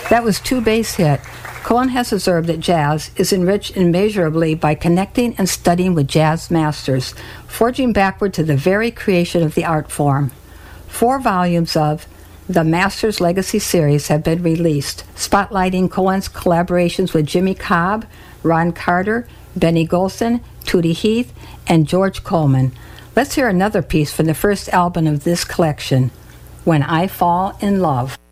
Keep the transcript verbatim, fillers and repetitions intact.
That was two bass hit. Cohen has observed that jazz is enriched immeasurably by connecting and studying with jazz masters, forging backward to the very creation of the art form. Four volumes of the Masters Legacy series have been released, spotlighting Cohen's collaborations with Jimmy Cobb, Ron Carter, Benny Golson, Tootie Heath, and George Coleman. Let's hear another piece from the first album of this collection, When I Fall in Love.